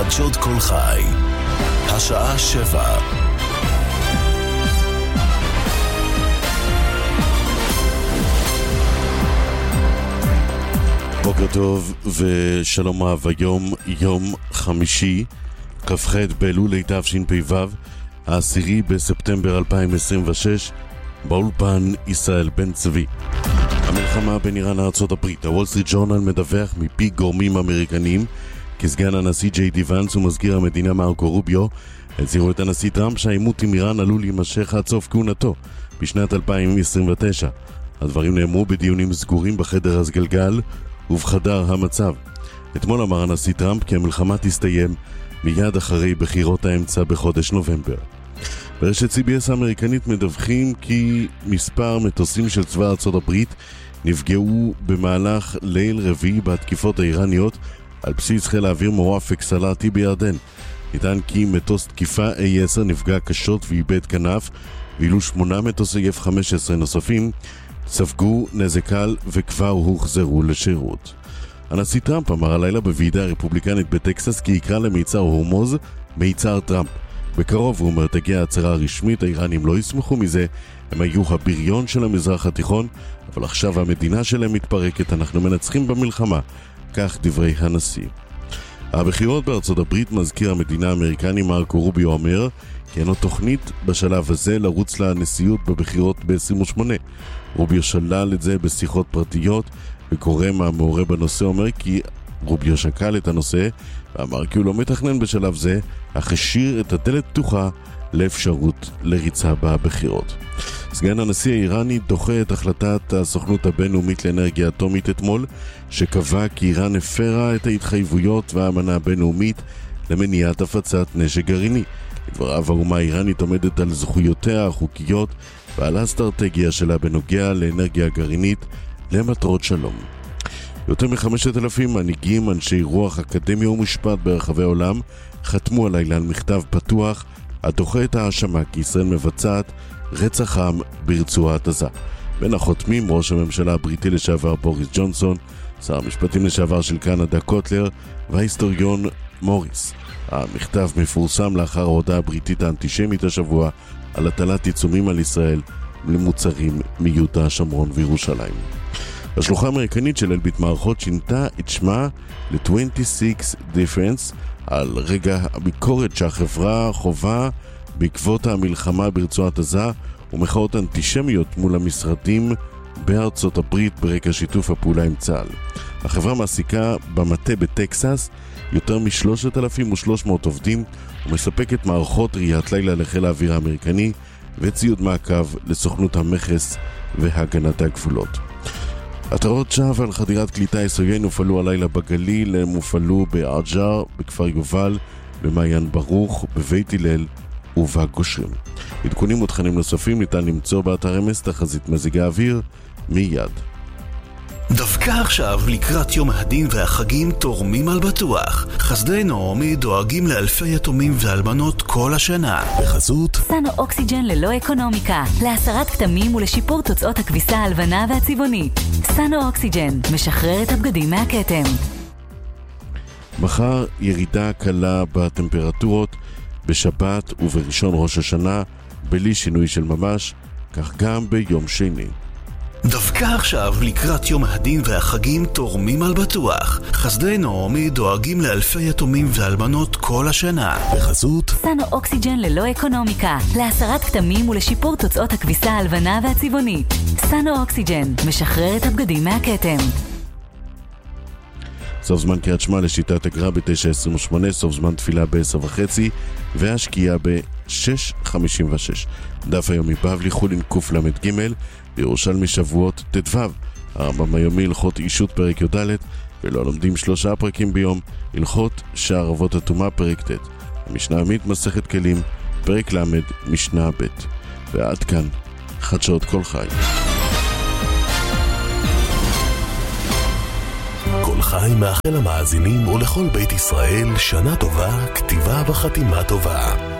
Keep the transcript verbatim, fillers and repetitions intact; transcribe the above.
חדשות כל חי, השעה שבע. בוקר טוב ושלום רב. היום יום חמישי, כ"ח באלול תשפ"ו, העשירי בספטמבר אלפיים עשרים ושש. באולפן ישראל בן צבי. המלחמה בין איראן לארצות הברית. הוול סטריט ג'ורנל מדווח מפי גורמים אמריקניים כי סגן הנשיא ג'יי די ואנס ומזכיר המדינה מרקו רוביו הצהירו את הנשיא טראמפ שהעימות עם איראן עלול להימשך עד סוף כהונתו בשנת אלפיים עשרים ותשע. הדברים נאמרו בדיונים סגורים בחדר הסגלגל ובחדר המצב. אתמול אמר הנשיא טראמפ כי המלחמה תסתיים מיד אחרי בחירות האמצע בחודש נובמבר. ברשת סי בי אס האמריקנית מדווחים כי מספר מטוסים של צבא ארצות הברית נפגעו במהלך ליל רביעי בהתקיפות האיראניות על בסיס חיל האוויר מואפק סלאטי בירדן. ניתן כי מטוס תקיפה איי עשר נפגע קשות ואיבד כנף, ואילו שמונה מטוסי אף חמש עשרה נוספים ספגו נזק קל וכבר הוחזרו לשירות. הנשיא טראמפ אמר הלילה בוועידה הרפובליקנית בטקסס כי יקרא למיצר הורמוז מיצר טראמפ. בקרוב, הוא אומר, תגיע הצהרה רשמית, האיראנים לא ישמחו מזה, הם היו הבריון של המזרח התיכון, אבל עכשיו המדינה שלהם מתפרקת, אנחנו מנצחים במלחמה, כך דברי הנשיא. הבחירות בארצות הברית, מזכיר המדינה האמריקני מרקו רוביו אומר, כי אינו תוכנית בשלב הזה לרוץ לנשיאות בבחירות ב-עשרים ושמונה. רוביו שלל את זה בשיחות פרטיות, וקורא מהמעורה בנושא אומר כי רוביו שקל את הנושא, ואמר כי הוא לא מתכנן בשלב זה, אך השאיר את הדלת פתוחה לאפשרות לריצה בבחירות. סגן הנשיא האיראני דוחה את החלטת הסוכנות הבינלאומית לאנרגיה אטומית אתמול, שקבע כי איראן הפרה את ההתחייבויות והאמנה הבינלאומית למניעת הפצת נשק גרעיני. לדבריו, האומה האיראנית עומדת על זכויותיה החוקיות ועל האסטרטגיה שלה בנוגע לאנרגיה גרעינית למטרות שלום. יותר מחמשת אלפים מנהיגים, אנשי רוח, אקדמיה ומשפט ברחבי העולם חתמו הלילה על מכתב פתוח הדוחה את ההאשמה כי ישראל מבצעת רצח עם ברצועת עזה. בין החותמים ראש הממשלה הבריטי לשעבר בוריס ג'ונסון, שר המשפטים לשעבר של קנדה קוטלר וההיסטוריון מוריס. המכתב מפורסם לאחר ההודעה הבריטית האנטישמית השבוע על הטלת עיצומים על ישראל למוצרים מיהודה, שומרון וירושלים. השלוחה האמריקנית של אלביט מערכות שינתה את שמה ל-עשרים ושש Defense על רגע הביקורת שהחברה חובה בעקבות המלחמה ברצועת עזה ומחאות אנטישמיות מול המשרדים בארצות הברית ברקע שיתוף הפעולה עם צה"ל. החברה מעסיקה במטה בטקסס יותר מ-שלושת אלפים ושלוש מאות עובדים ומספקת מערכות ראיית לילה לחיל האוויר האמריקני וציוד מעקב לסוכנות המכס והגנת הגבולות. התראות שווא על חדירת כלי טיס עוין הופעלו הלילה בגליל, הם הופעלו בארג'ר, בכפר יובל, במעיין ברוך, בבית הלל ובגושרים. עדכונים ותכנים נוספים ניתן למצוא באתר אמס תחזית מזג האוויר מיד. דווקא עכשיו, לקראת יום הדין והחגים, תורמים על בטוח. חסדי נעמי דואגים לאלפי יתומים ואלמנות כל השנה. בחסות סנו אוקסיג'ן ללא אקונומיקה, להסרת כתמים ולשיפור תוצאות הכביסה הלבנה והצבעונית. סנו אוקסיג'ן, משחרר את הבגדים מהכתם. מחר ירידה קלה בטמפרטורות, בשבת ובראשון ראש השנה, בלי שינוי של ממש, כך גם ביום שני. דווקא עכשיו, לקראת יום הדין והחגים, תורמים על בטוח. חסדי נעמי דואגים לאלפי יתומים ואלמנות כל השנה. בחסות סנו אוקסיג'ן ללא אקונומיקה, להסרת כתמים ולשיפור תוצאות הכביסה הלבנה והצבעונית. סנו אוקסיג'ן, משחרר את הבגדים מהכתם. סוף זמן קריאת שמע לשיטת הגר"א ב-תשע עשרים ושמונה, סוף זמן תפילה ב-עשר וחצי והשקיעה ב-שש חמישים ושש. דף היומי בבלי חולין קוף למד ג' בירושלמי שבועות תדו. הרמב"ם היומי הלכות אישות פרק י"ד, ולא לומדים שלושה פרקים ביום, הלכות שער אבות הטומאה פרק ט'. המשנה עמית מסכת כלים פרק למד משנה ב'. ועד כאן חדשות כל חי. כל חי מאחל למאזינים ולכל בית ישראל שנה טובה, כתיבה וחתימה טובה.